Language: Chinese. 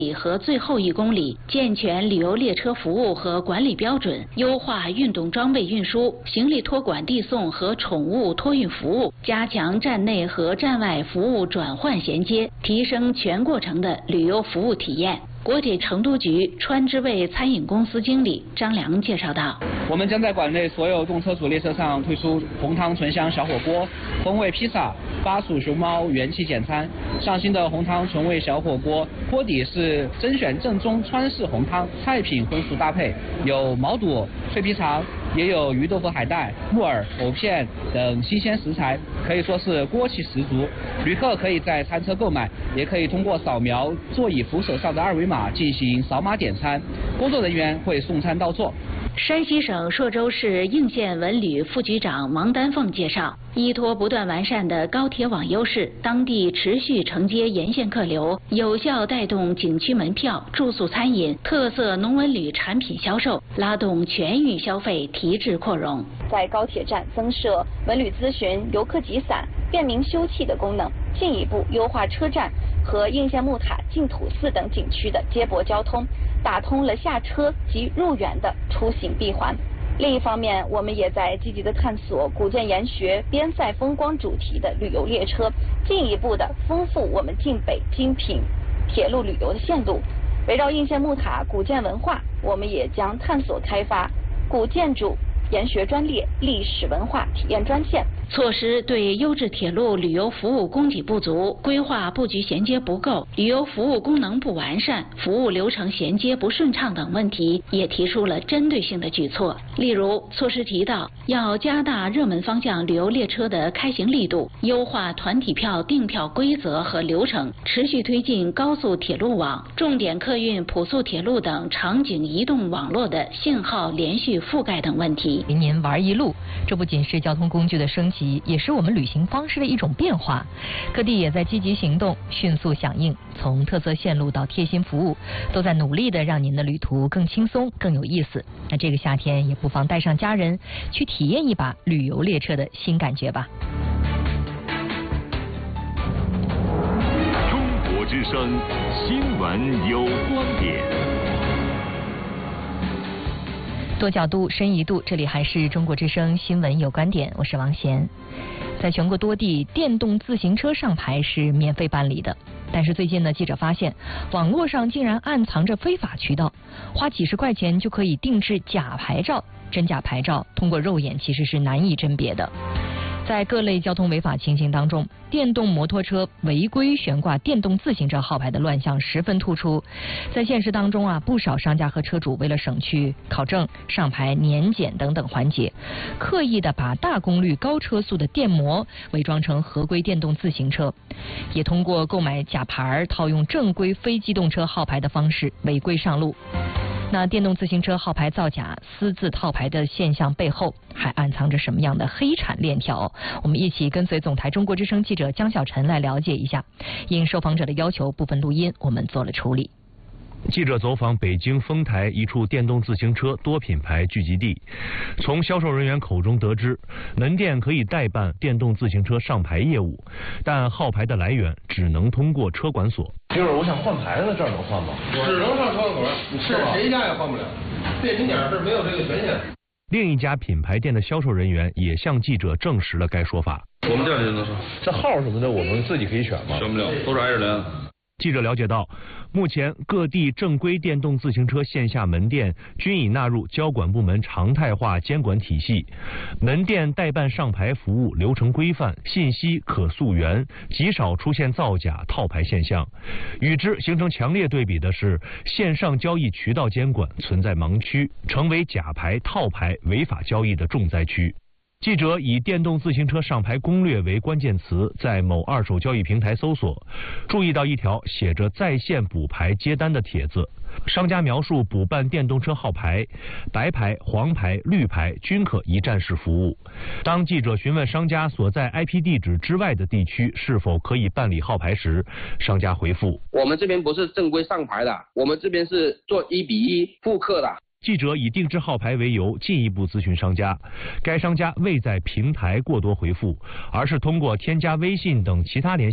和最后1公里，健全旅游列车服务和管理标准，优化运动装备运输、行李托管递送和宠物托运服务，加强站内和站外服务转换衔接，提升全过程的旅游服务体验。国铁成都局川之味餐饮公司经理张良介绍道：“ 我们将在馆内所有动车组列车上推出红汤醇香小火锅、风味披萨、巴蜀熊猫元气简餐。上新的红汤醇味小火锅，锅底是甄选正宗川式红汤，菜品荤素搭配，有毛肚、脆皮肠，也有鱼豆腐、海带、木耳、藕片等新鲜食材，可以说是锅气十足。旅客可以在餐车购买，也可以通过扫描座椅扶手上的2维码进行扫码点餐，工作人员会送餐到座。” 山西省朔州市应县文旅副局长王丹凤介绍，依托不断完善的高铁网优势，当地持续承接沿线客流，有效带动景区门票、住宿餐饮、特色农文旅产品销售，拉动全域消费提质扩容。 在高铁站增设文旅咨询、游客集散、便民休憩的功能，进一步优化车站和应县木塔、净土寺等景区的接驳交通，打通了下车及入园的出行闭环。另一方面，我们也在积极的探索古建研学、边塞风光主题的旅游列车，进一步的丰富我们晋北精品铁路旅游的线路。围绕应县木塔古建文化，我们也将探索开发古建筑研学专列、历史文化体验专线， 措施对优质铁路旅游服务供给不足、规划布局衔接不够、旅游服务功能不完善、服务流程衔接不顺畅等问题，也提出了针对性的举措。例如，措施提到要加大热门方向旅游列车的开行力度，优化团体票订票规则和流程，持续推进高速铁路网、重点客运普速铁路等场景移动网络的信号连续覆盖等问题。 陪您玩一路，这不仅是交通工具的升级，也是我们旅行方式的一种变化。各地也在积极行动，迅速响应，从特色线路到贴心服务，都在努力的让您的旅途更轻松、更有意思。那这个夏天也不妨带上家人去体验一把旅游列车的新感觉吧。 中国之声新闻有观点。 多角度、深一度，这里还是中国之声新闻有观点，我是王贤。在全国多地，电动自行车上牌是免费办理的，但是最近呢，记者发现网络上竟然暗藏着非法渠道，花几十块钱就可以定制假牌照，真假牌照通过肉眼其实是难以甄别的。在各类交通违法情形当中，电动摩托车违规悬挂电动自行车号牌的乱象十分突出。在现实当中啊，不少商家和车主为了省去考证、上牌、年检等等环节，刻意的把大功率高车速的电摩伪装成合规电动自行车，也通过购买假牌套用正规非机动车号牌的方式违规上路。那电动自行车号牌造假、私自套牌的现象背后，还暗藏着什么样的黑产链条？我们一起跟随总台中国之声记者江小晨来了解一下。应受访者的要求，部分录音我们做了处理。 记者走访北京丰台一处电动自行车多品牌聚集地，从销售人员口中得知，门店可以代办电动自行车上牌业务，但号牌的来源只能通过车管所。 就是我想换牌子，这儿能换吗？ 只能上车管，是谁家也换不了。便民点是没有这个权限。 另一家品牌店的销售人员也向记者证实了该说法。 我们店里就能上。 这号什么的，我们自己可以选吗？ 选不了，都是挨着连。 记者了解到，目前各地正规电动自行车线下门店均已纳入交管部门常态化监管体系，门店代办上牌服务流程规范，信息可溯源，极少出现造假套牌现象。与之形成强烈对比的是，线上交易渠道监管存在盲区，成为假牌套牌违法交易的重灾区。记者以电动自行车上牌攻略为关键词，在某二手交易平台搜索，注意到一条写着在线补牌接单的帖子。商家描述补办电动车号牌，白牌、黄牌、绿牌均可一站式服务。当记者询问商家所在 IP 地址之外的地区是否可以办理号牌时，商家回复： 我们这边不是正规上牌的，我们这边是做1:1复刻的。 记者以定制号牌为由进一步咨询商家，该商家未在平台过多回复，而是通过添加微信等其他联系